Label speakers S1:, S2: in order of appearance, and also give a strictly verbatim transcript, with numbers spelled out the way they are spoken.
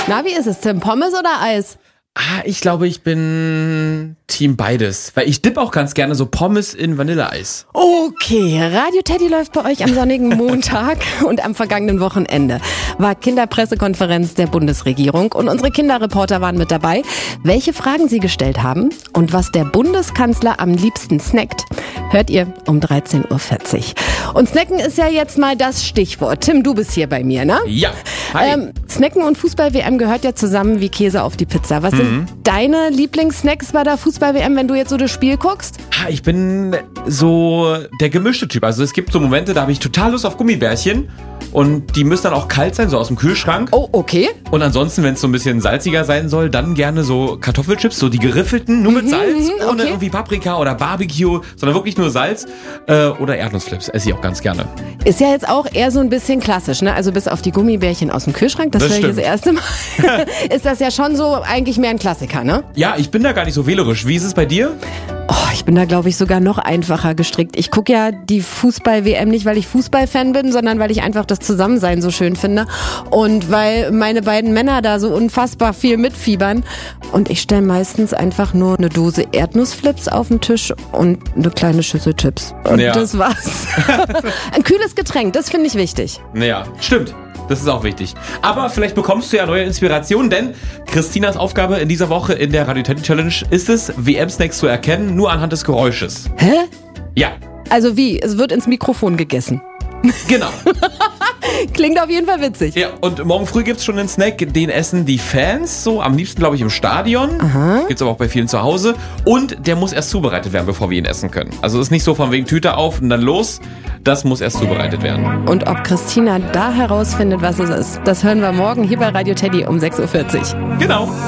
S1: Na, wie ist es, Tim? Pommes oder Eis?
S2: Ah, ich glaube, ich bin Team beides. Weil ich dippe auch ganz gerne so Pommes in Vanilleeis.
S1: Okay, Radio Teddy läuft bei euch am sonnigen Montag und am vergangenen Wochenende war Kinderpressekonferenz der Bundesregierung und unsere Kinderreporter waren mit dabei. Welche Fragen sie gestellt haben und was der Bundeskanzler am liebsten snackt, hört ihr um dreizehn Uhr vierzig. Und snacken ist ja jetzt mal das Stichwort. Tim, du bist hier bei mir, ne?
S2: Ja, hi.
S1: Ähm, snacken und Fußball-W M gehört ja zusammen wie Käse auf die Pizza. Was sind deine Lieblingssnacks bei der Fußball-W M, wenn du jetzt so das Spiel guckst?
S2: Ah, ich bin so der gemischte Typ. Also es gibt so Momente, da habe ich total Lust auf Gummibärchen. Und die müssen dann auch kalt sein, so aus dem Kühlschrank.
S1: Oh, okay.
S2: Und ansonsten, wenn es so ein bisschen salziger sein soll, dann gerne so Kartoffelchips, so die geriffelten, nur mit Salz,
S1: mhm,
S2: ohne
S1: okay.
S2: irgendwie Paprika oder Barbecue, sondern wirklich nur Salz. Äh, oder Erdnussflips, esse ich auch ganz gerne.
S1: Ist ja jetzt auch eher so ein bisschen klassisch, ne? Also bis auf die Gummibärchen aus dem Kühlschrank, das,
S2: Das
S1: höre ich
S2: stimmt.
S1: das erste Mal, ist das ja schon so eigentlich mehr ein Klassiker, ne?
S2: Ja, ich bin da gar nicht so wählerisch. Wie ist es bei dir?
S1: Oh, ich bin da, glaube ich, sogar noch einfacher gestrickt. Ich gucke ja die Fußball-W M nicht, weil ich Fußballfan bin, sondern weil ich einfach das Zusammensein so schön finde. Und weil meine beiden Männer da so unfassbar viel mitfiebern. Und ich stelle meistens einfach nur eine Dose Erdnussflips auf den Tisch und eine kleine Schüssel Chips. Und
S2: Ja.
S1: das war's. Ein kühles Getränk, das finde ich wichtig.
S2: Naja, stimmt. Das ist auch wichtig. Aber vielleicht bekommst du ja neue Inspirationen, denn Christinas Aufgabe in dieser Woche in der Radio Teddy Challenge ist es, W M-Snacks zu erkennen, nur anhand des Geräusches.
S1: Hä?
S2: Ja,
S1: Also wie? Es wird ins Mikrofon gegessen.
S2: genau.
S1: Klingt auf jeden Fall witzig.
S2: Ja, und morgen früh gibt's schon einen Snack, den essen die Fans, so am liebsten, glaube ich, im Stadion.
S1: Aha.
S2: Gibt's aber auch bei vielen zu Hause. Und der muss erst zubereitet werden, bevor wir ihn essen können. Also ist nicht so von wegen Tüte auf und dann los. Das muss erst zubereitet werden.
S1: Und ob Christina da herausfindet, was es ist, das hören wir morgen hier bei Radio Teddy um sechs Uhr vierzig.
S2: Genau.